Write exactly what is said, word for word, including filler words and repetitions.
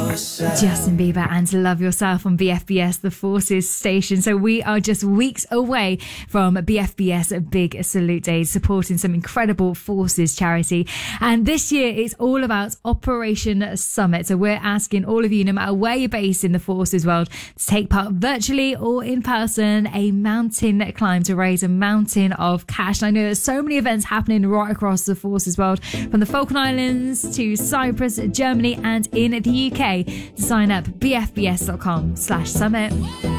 Justin Bieber and Love Yourself on B F B S, the Forces station. So we are just weeks away from B F B S Big Salute Day, supporting some incredible Forces charity. And this year it's all about Operation Summit. So we're asking all of you, no matter where you're based in the Forces world, to take part virtually or in person, a mountain climb to raise a mountain of cash. And I know there's so many events happening right across the Forces world, from the Falkland Islands to Cyprus, Germany and in the U K. To sign up, b f b s dot com slash summit.